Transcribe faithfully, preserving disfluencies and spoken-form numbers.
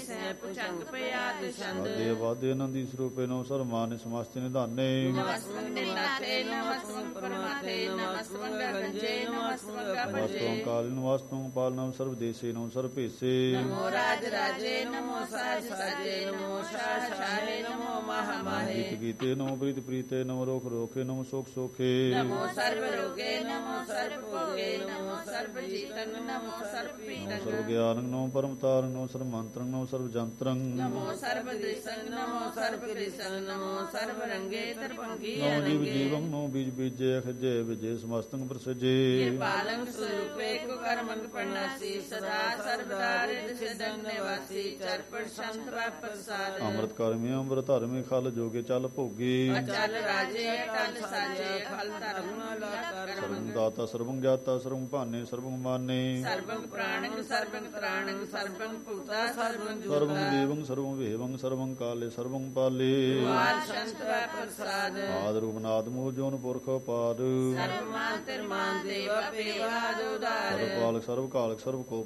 ਸਹਿ ਪੁਛੰਗ ਪਿਆਦ ਛੰਦ ਆਦੇ ਵਾਦੇ ਆਨੰਦੀ ਸਰੂਪੇ ਨੋ ਸਰਮਾਨਿ ਸਮਸਤਿ ਨਿਧਾਨੇ ਨਮਸਤੰ ਨਿਨਾਥੇ ਨਮਸਤੰ ਪਰਮਾਥੇ ਨਮਸਤੰ ਗੰਜੇ ਨਮਸਤੰ ਨਮਸਤੰ ਗਪਜੇ ਕਾਲ ਨਮਸਤੰ ਪਾਲਨੰ ਸਰਬ ਦੇਸੇ ਨੋ ਸਰਬ ਭੇਸੇ ਨਮੋ ਰਾਜ ਰਾਜੇ ਨਮੋ ਸਾਜ ਸਾਜੇ ਨਮੋ ਸ਼ਾਹ ਸ਼ਾਹੇ ਨਮੋ ਮਹਾ ਮਾਹੇ ਗੀਤ ਗੀਤੇ ਨਮੋ ਪ੍ਰੀਤ ਪ੍ਰੀਤੇ ਨਮੋ ਰੋਖ ਰੋਖੇ ਨਮੋ ਸੁਖ ਸੋਖੇ ਨਮੋ ਸਰਬ ਰੋਗੇ ਨਮੋ ਸਰਬ ਭੋਗੇ ਨਮੋ ਸਰਬ ਜੀਤਨ ਨਮੋ ਸਰਬ ਨਮੋ ਪੀਤਨ ਸਰਬ ਗਿਆਨੰ ਨਮੋ ਪਰਮ ਤਾਰੰ ਨਮੋ ਸਰਬ ਮੰਤਰੰ ਨਮੋ ਸਰਬ ਜੰਤਰੰ ਨਮੋ ਸਰਬ ਦ੍ਰਿਸ਼ੰ ਨਮੋ ਸਰਬ ਕ੍ਰਿਸ਼ਨ ਨਮੋ ਸਰਬ ਰੰਗੇ ਤਰਪੰਗੀ ਨਮੋ ਜੀਵ ਅਰੰਗੇ ਜੀਵੰ ਨਮੋ ਬੀਜ ਬੀਜੇ ਖਜੇ ਵਿਜੇ ਸਮਸਤੰ ਪ੍ਰਸਜੇ ਕਿਰਪਾਲੰ ਸਰੂਪੇ ਕੁ ਕਰਮੰਗ ਪਰਨਾਸੀ ਸਦਾ ਸਰਬਦਾ ਰਿਦ ਸਿਦੰ ਨਿਵਾਸੀ ਚਰਪੜ ਸੰਤ ਪ੍ਰਸਾਦ ਅੰਮ੍ਰਿਤ ਕਰਮੀ ਅੰਮ੍ਰਿਤ ਧਰਮੀ ਖਲ ਜੋਗੇ ਚੱਲ ਭੋਗੀ ਅਚਲ ਰਾਜੇ ਅਟਲ ਸਾਜੇ ਫਲ ਧਰਮ ਲੋਕ ਸਰਬੰ ਦਾਤਾ ਸਰਬੰ ਗਿਆਤਾ ਸਰਬੰ ਭਾਨੇ ਸਰਬੰ ਮਾਨੇ ਸਰਬੰ ਪ੍ਰਾਣੰ ਸਰਬੰ ਤ੍ਰਾਣੰ ਸਰਬੰ ਭੂਤਾ ਸਰਬੰ ਸਰਬੰ ਜੋਤਾ ਦੇਵੰ ਸਰਬੰ ਵੇਵੰ ਸਰਬੰ ਕਾਲੇ ਸਰਬੰ ਪਾਲੇ ਵਾਲ ਸੰਤ ਪ੍ਰਸਾਦ ਆਦ ਰੂਪ ਨਾਦ ਮੋਹ ਜੋਨ ਪੁਰਖ ਪਾਦ ਸਰਬ ਮਾਨ ਤਿਰਮਾਨ ਦੇਵ ਪੇਵਾ ਦੁਦਾਰ ਸਰਬ ਪਾਲਕ ਸਰਬ ਕਾਲਕ ਸਰਬ ਕੋ